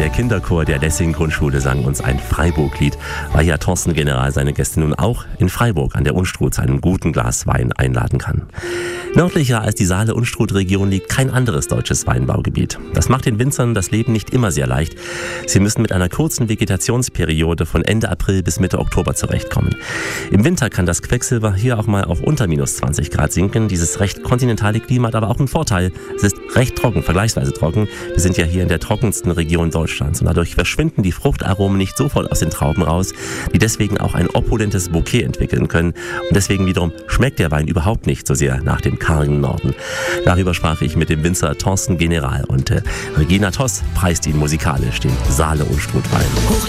Der Kinderchor der Lessing-Grundschule sang uns ein Freiburg-Lied, weil ja Thorsten General seine Gäste nun auch in Freiburg an der Unstrut zu einem guten Glas Wein einladen kann. Nördlicher als die Saale-Unstrut-Region liegt kein anderes deutsches Weinbaugebiet. Das macht den Winzern das Leben nicht immer sehr leicht. Sie müssen mit einer kurzen Vegetationsperiode von Ende April bis Mitte Oktober zurechtkommen. Im Winter kann das Quecksilber hier auch mal auf unter minus 20 Grad sinken. Dieses recht kontinentale Klima hat aber auch einen Vorteil. Es ist recht trocken, vergleichsweise trocken. Wir sind ja hier in der trockensten Region Deutschlands und dadurch verschwinden die Fruchtaromen nicht sofort aus den Trauben raus, die deswegen auch ein opulentes Bouquet entwickeln können. Und deswegen wiederum schmeckt der Wein überhaupt nicht so sehr nach dem kargen Norden. Darüber sprach ich mit dem Winzer Thorsten General und Regina Toss preist ihn musikalisch, den Saale-Unstrut-Wein.